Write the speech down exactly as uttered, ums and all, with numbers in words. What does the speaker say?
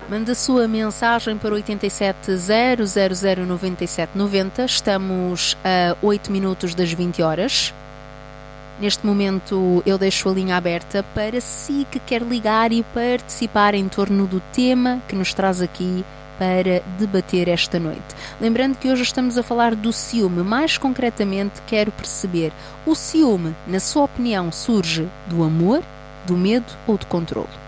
Manda a sua mensagem para oito sete zero zero zero nove sete nove zero. Estamos a oito minutos das vinte horas. Neste momento eu deixo a linha aberta para si que quer ligar e participar em torno do tema que nos traz aqui para debater esta noite. Lembrando que hoje estamos a falar do ciúme. Mais concretamente, quero perceber: o ciúme, na sua opinião, surge do amor, do medo ou do controlo?